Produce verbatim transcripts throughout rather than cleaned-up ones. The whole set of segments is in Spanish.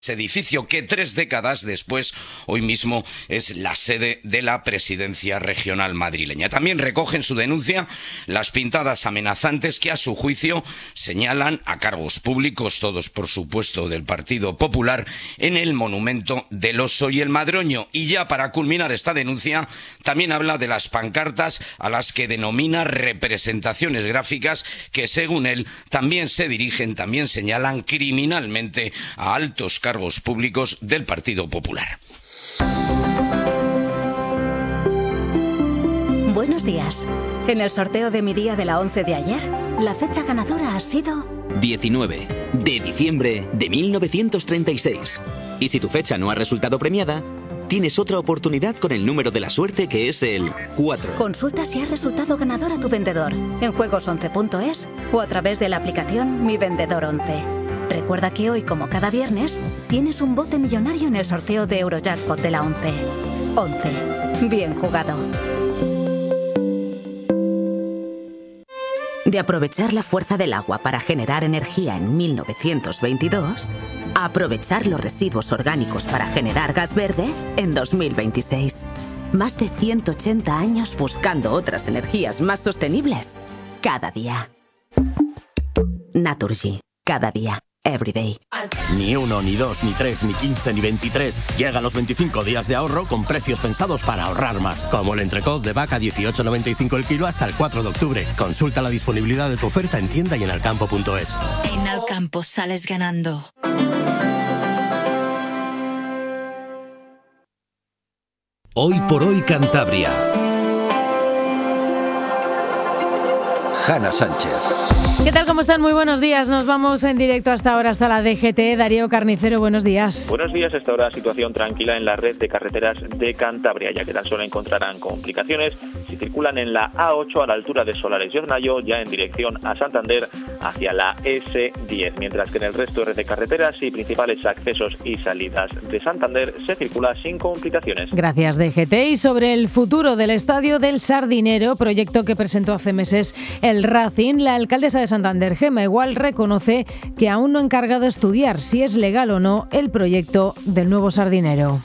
Edificio que tres décadas después, hoy mismo, es la sede de la presidencia regional madrileña. También recoge en su denuncia las pintadas amenazantes que, a su juicio, señalan a cargos públicos, todos por supuesto del Partido Popular, en el monumento del Oso y el Madroño. Y ya para culminar esta denuncia, también habla de las pancartas a las que denomina representaciones gráficas que, según él, también se dirigen, también señalan criminalmente a altos cargos cargos públicos del Partido Popular. Buenos días. En el sorteo de mi día de la once de ayer, la fecha ganadora ha sido diecinueve de diciembre de mil novecientos treinta y seis. Y si tu fecha no ha resultado premiada, tienes otra oportunidad con el número de la suerte, que es el cuatro. Consulta si ha resultado ganador a tu vendedor en juegos once punto es o a través de la aplicación Mi Vendedor once. Recuerda que hoy, como cada viernes, tienes un bote millonario en el sorteo de Eurojackpot de la once. once. Bien jugado. De aprovechar la fuerza del agua para generar energía en mil novecientos veintidós, a aprovechar los residuos orgánicos para generar gas verde en dos mil veintiséis. Más de ciento ochenta años buscando otras energías más sostenibles. Cada día. Naturgy. Cada día. Everyday. Ni uno, ni dos, ni tres, ni quince, ni veintitrés. Llegan los veinticinco días de ahorro con precios pensados para ahorrar más. Como el entrecot de vaca dieciocho noventa y cinco el kilo hasta el cuatro de octubre. Consulta la disponibilidad de tu oferta en tienda y en alcampo punto es. En Alcampo sales ganando. Hoy por hoy Cantabria. Hanna Sánchez. ¿Qué tal? ¿Cómo están? Muy buenos días. Nos vamos en directo hasta ahora, hasta la D G T. Darío Carnicero, buenos días. Buenos días. Hasta ahora situación tranquila en la red de carreteras de Cantabria, ya que tan solo encontrarán complicaciones si circulan en la A ocho a la altura de Solares y Hornayo, ya en dirección a Santander hacia la ese diez, mientras que en el resto de red de carreteras y principales accesos y salidas de Santander se circula sin complicaciones. Gracias, D G T. Y sobre el futuro del Estadio del Sardinero, proyecto que presentó hace meses el Racing, la alcaldesa de Santander, Gemma Igual, reconoce que aún no ha encargado estudiar si es legal o no el proyecto del nuevo Sardinero.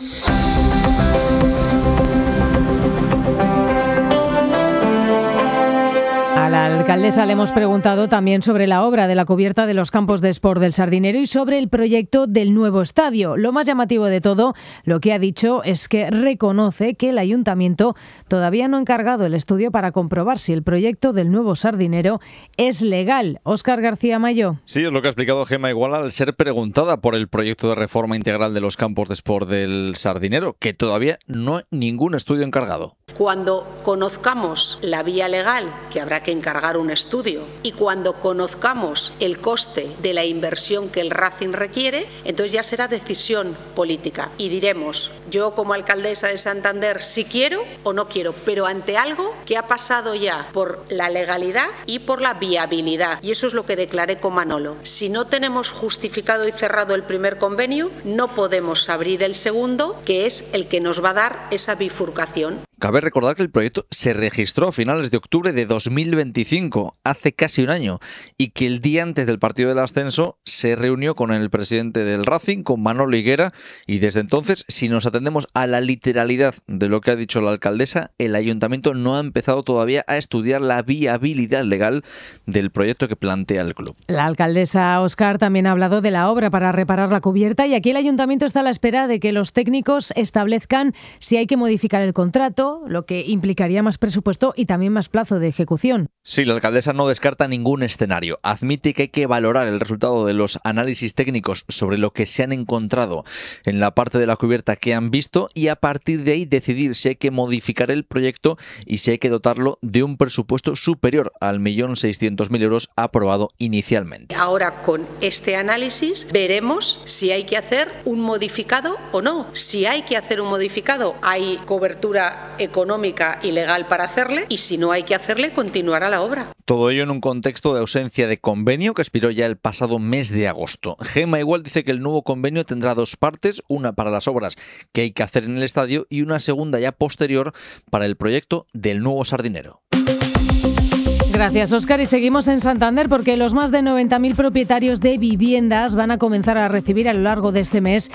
A la alcaldesa le hemos preguntado también sobre la obra de la cubierta de los campos de sport del Sardinero y sobre el proyecto del nuevo estadio. Lo más llamativo de todo, lo que ha dicho es que reconoce que el ayuntamiento todavía no ha encargado el estudio para comprobar si el proyecto del nuevo Sardinero es legal. Óscar García Mayo. Sí, es lo que ha explicado Gemma Igual al ser preguntada por el proyecto de reforma integral de los campos de sport del Sardinero, que todavía no hay ningún estudio encargado. Cuando conozcamos la vía legal, que habrá que encargar un estudio, y cuando conozcamos el coste de la inversión que el Racing requiere, entonces ya será decisión política y diremos, yo como alcaldesa de Santander si quiero o no quiero, pero ante algo que ha pasado ya por la legalidad y por la viabilidad, y eso es lo que declaré con Manolo. Si no tenemos justificado y cerrado el primer convenio, no podemos abrir el segundo, que es el que nos va a dar esa bifurcación. Cabe recordar que el proyecto se registró a finales de octubre de dos mil veinticinco, hace casi un año, y que el día antes del partido del ascenso se reunió con el presidente del Racing, con Manolo Higuera, y desde entonces, si nos atendemos a la literalidad de lo que ha dicho la alcaldesa, el ayuntamiento no ha empezado todavía a estudiar la viabilidad legal del proyecto que plantea el club. La alcaldesa Óscar también ha hablado de la obra para reparar la cubierta, y aquí el ayuntamiento está a la espera de que los técnicos establezcan si hay que modificar el contrato, lo que implicaría más presupuesto y también más plazo de ejecución. Sí, la alcaldesa no descarta ningún escenario. Admite que hay que valorar el resultado de los análisis técnicos sobre lo que se han encontrado en la parte de la cubierta que han visto y a partir de ahí decidir si hay que modificar el proyecto y si hay que dotarlo de un presupuesto superior al millón seiscientos mil euros aprobado inicialmente. Ahora, con este análisis veremos si hay que hacer un modificado o no. Si hay que hacer un modificado, hay cobertura económica y legal para hacerle, y si no hay que hacerle, continuará la obra. Todo ello en un contexto de ausencia de convenio que expiró ya el pasado mes de agosto. Gemma Igual dice que el nuevo convenio tendrá dos partes, una para las obras que hay que hacer en el estadio y una segunda ya posterior para el proyecto del nuevo Sardinero. gracias, Óscar. Y seguimos en Santander porque los más de noventa mil propietarios de viviendas van a comenzar a recibir a lo largo de este mes